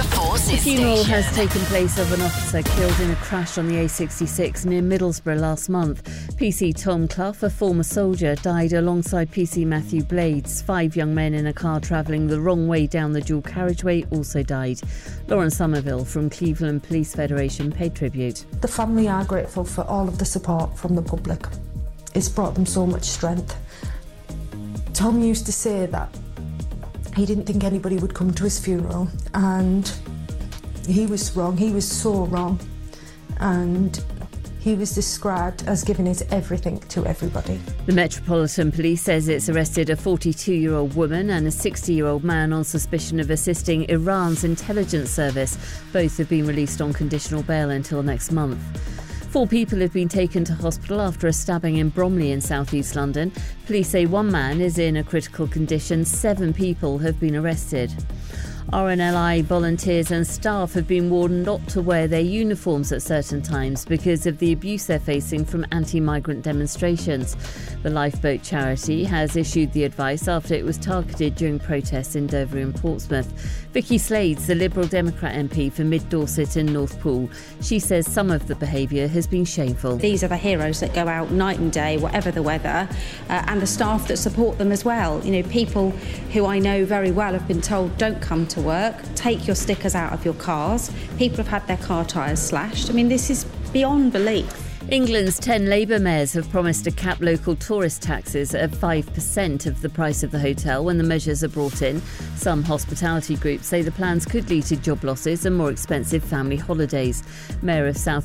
Forces The funeral Station. has taken place of an officer killed in a crash on the A66 near Middlesbrough last month. PC Tom Clough, a former soldier, died alongside PC Matthew Blades. 5 young men in a car travelling the wrong way down the dual carriageway also died. Lauren Somerville from Cleveland Police Federation paid tribute. The family are grateful for all of the support from the public. It's brought them so much strength. Tom used to say that he didn't think anybody would come to his funeral, and he was wrong. He was so wrong. And he was described as giving his everything to everybody. The Metropolitan Police says it's arrested a 42-year-old woman and a 60-year-old man on suspicion of assisting Iran's intelligence service. Both have been released on conditional bail until next month. 4 people have been taken to hospital after a stabbing in Bromley in south-east London. Police say 1 man is in a critical condition. 7 people have been arrested. RNLI volunteers and staff have been warned not to wear their uniforms at certain times because of the abuse they're facing from anti-migrant demonstrations. The Lifeboat charity has issued the advice after it was targeted during protests in Dover and Portsmouth. Vicky Slades, the Liberal Democrat MP for Mid Dorset and North Poole, she says some of the behaviour has been shameful. These are the heroes that go out night and day, whatever the weather, and the staff that support them as well. You know, people who I know very well have been told don't come to work, take your stickers out of your cars. People have had their car tyres slashed. I mean, this is beyond belief. England's 10 Labour mayors have promised to cap local tourist taxes at 5% of the price of the hotel when the measures are brought in. Some hospitality groups say the plans could lead to job losses and more expensive family holidays. Mayor of South